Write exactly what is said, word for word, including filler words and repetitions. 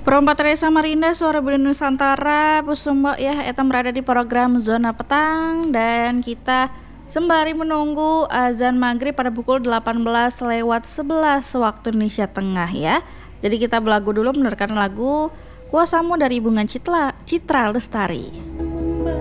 Perompat Reza Marinda Suara Budi Nusantara Pusumbo ya eta berada di program Zona Petang dan kita sembari menunggu azan maghrib pada pukul delapan belas lewat sebelas waktu Indonesia Tengah ya. Jadi kita belagu dulu mendengarkan lagu Kuasamu dari Bunga Citra, Citra Lestari.